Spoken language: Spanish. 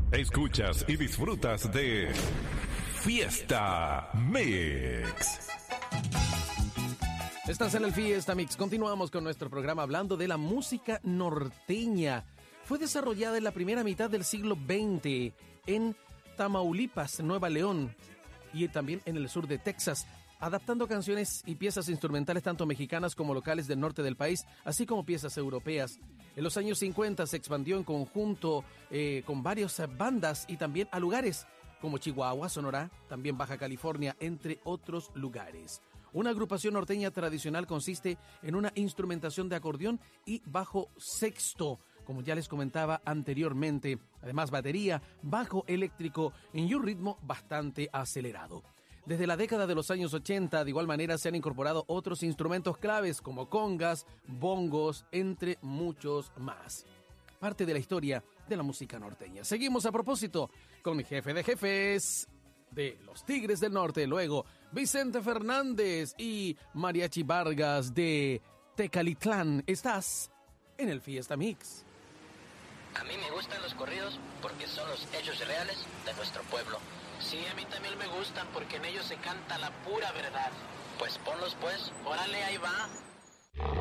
Escuchas y disfrutas de Fiesta Mix. Estás en el Fiesta Mix. Continuamos con nuestro programa hablando de la música norteña. Fue desarrollada en la primera mitad del siglo XX en Tamaulipas, Nueva León y también en el sur de Texas, adaptando canciones y piezas instrumentales tanto mexicanas como locales del norte del país, así como piezas europeas. En los años 50 se expandió en conjunto con varias bandas y también a lugares como Chihuahua, Sonora, también Baja California, entre otros lugares. Una agrupación norteña tradicional consiste en una instrumentación de acordeón y bajo sexto, como ya les comentaba anteriormente, además batería, bajo eléctrico y un ritmo bastante acelerado. Desde la década de los años 80, de igual manera, se han incorporado otros instrumentos claves como congas, bongos, entre muchos más. Parte de la historia de la música norteña. Seguimos a propósito con el jefe de jefes de los Tigres del Norte, luego Vicente Fernández y Mariachi Vargas de Tecalitlán. Estás en el Fiesta Mix. A mí me gustan los corridos porque son los hechos reales de nuestro pueblo. Sí, a mí también me gustan porque en ellos se canta la pura verdad. Pues ponlos pues. Órale, ahí va.